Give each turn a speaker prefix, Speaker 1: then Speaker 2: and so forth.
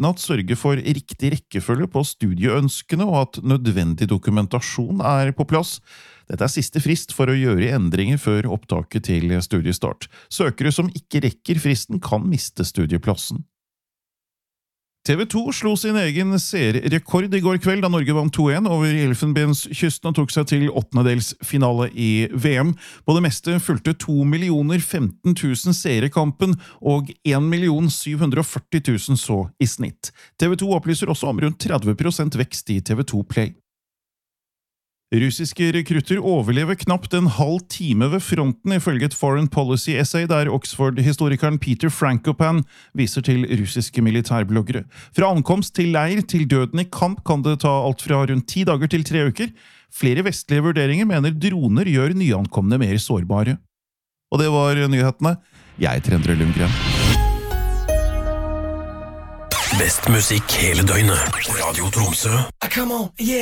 Speaker 1: overordnet sørge for riktig rekkefølge på studieønskene og at nødvendig dokumentasjon på plass. Dette siste frist for å gjøre endringer før opptaket til studiestart. Søkere som ikke rekker fristen kan miste studieplassen. TV 2 slo sin egen serierekord I går kveld da Norge vant 2-1 over Elfenbenskysten og tok seg til åttendedelsfinale I VM. På det meste fulgte 2.015 000 seriekampen og 1.740 000 så I snitt. TV 2 opplyser også om rundt 30% vekst I TV 2 Play. Russiske rekrutter overlever knapt en halv time ved fronten ifølge et Foreign Policy Essay der Oxford-historikeren Peter Frankopan viser til russiske militærbloggere. Fra ankomst til leir til døden I kamp kan det ta alt fra rundt 10 dager til 3 uker. Flere vestlige vurderinger mener droner gjør nyankomne mer sårbare. Og det var nyhetene. Jeg heter Endre Lundgren.
Speaker 2: Best musikk hele døgnet. Radio Tromsø.
Speaker 3: Come on, yeah.